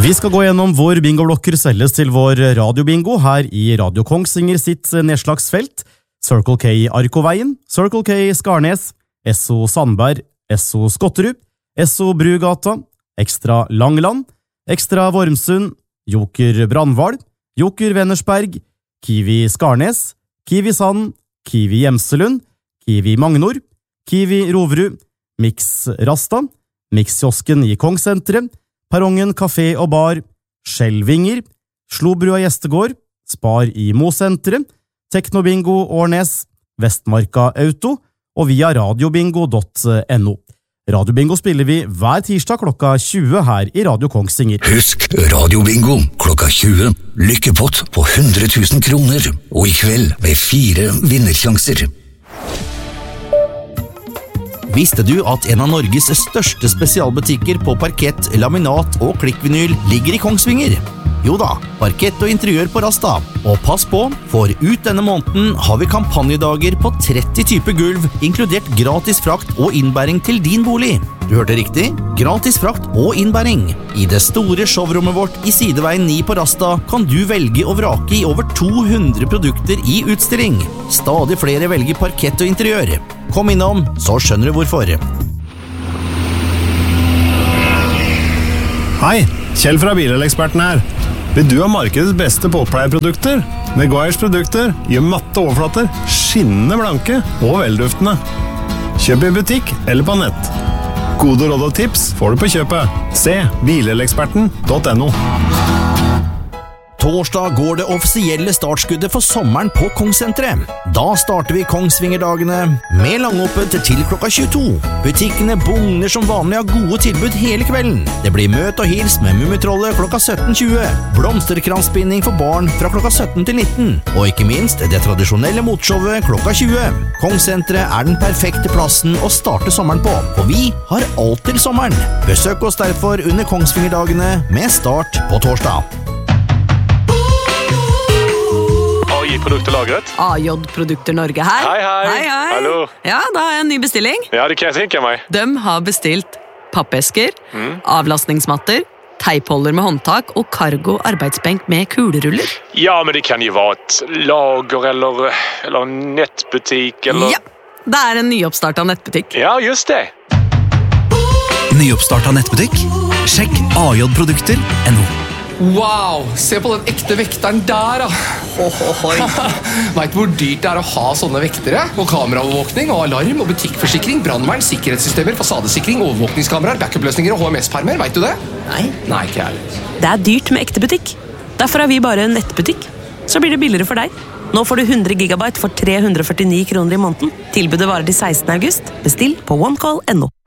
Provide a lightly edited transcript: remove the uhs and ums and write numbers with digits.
Vi skal gå gjennom hvor bingoblokker selges til vår radiobingo her i Radio Kongsvinger sitt nedslagsfelt. Circle K Arkoveien, Circle K Skarnes, Esso Sandberg, Esso Skotterud, Esso Brugata, Ekstra Langland, Ekstra Vormsund, Joker Brandval, Joker Vennersberg, Kiwi Skarnes, Kiwi Sand, Kiwi Gjemselund, Kiwi Magnor, Kiwi Roverud, Mix Rasta, Mix-kiosken i Kongsenteret, Perrongen Café og Bar, Skjelvinger, Slobrua Gjestegård, Spar i Mosenteret, Teknobingo Årnes, Vestmarka Auto og via radiobingo.no. Radiobingo spiller vi hver tirsdag klokka 20 her i Radio Kongsvinger. Husk Radiobingo klokka 20. Lykkepott på 100 000 kroner, og i kveld med 4 vinnersjanser. Visste du at en av Norges største spesialbutikker på parkett, laminat og klikkvinyl ligger i Kongsvinger? Jo da, parkett og interiør på Rasta. Og pass på, for ut denne måneden har vi kampanjedager på 30 typer gulv, inkludert gratis frakt og innbæring til din bolig. Du hørte riktig? Gratis frakt og innbæring. I det store showrommet vårt i Sideveien 9 på Rasta kan du velge og vrake i over 200 produkter i utstilling. Stadig flere velger parkett og interiør. Kom innom, så skjønner du hvorfor. Hei, Kjell fra Bileleksperten her. Vil du ha markedets beste båtpleieprodukter? Meguiars produkter gjør matte overflater skinnende blanke og velduftende. Kjøp i butikk eller på nett. Gode råd og tips får du på kjøpet. Se bileleksperten.no. Torsdag går det offisielle startskuddet for sommeren på Kongsenteret. Da starter vi Kongsvingerdagene med langåpent til klokka 22. Butikkene bugner som vanlig av gode tilbud hele kvelden. Det blir møt og hils med Mummitrollet klokka 17.20. Blomsterkransbinding for barn fra klokka 17 til 19. Og ikke minst det tradisjonelle motshowet klokka 20. Kongsenteret er den perfekte plassen å starte sommeren på, for vi har alt til sommeren. Besøk oss derfor under Kongsvingerdagene med start på torsdag. Produkter lagret. AJ Produkter Norge her. Hei. Hallo. Ja, da har jeg en ny bestilling. Ja, det kan jeg tenke meg. De har bestilt pappesker, avlastningsmatter, teipholder med håndtak og cargo arbeidsbenk med kuleruller. Ja, men det kan jo være et lager eller nettbutikk eller... Ja, det er en nyoppstartet nettbutikk. Ja, just det. Nyoppstartet nettbutikk? Sjekk ajprodukter.no. Wow, se på den ekte vekteren der da. Vet du hvor dyrt det er å ha sånne vektere? Og kameraovervåkning, og alarm, og butikkforsikring, brandvern, sikkerhetssystemer, fasadesikring, overvåkningskameraer, backup-løsninger og HMS-permer, vet du det? Nei, ikke jeg. Det er dyrt med ekte butikk. Derfor har vi bare en nettbutikk. Så blir det billigere for deg. Nå får du 100 gigabyte for 349 kroner i måneden. Tilbudet varer til 16. august. Bestill på onecall.no.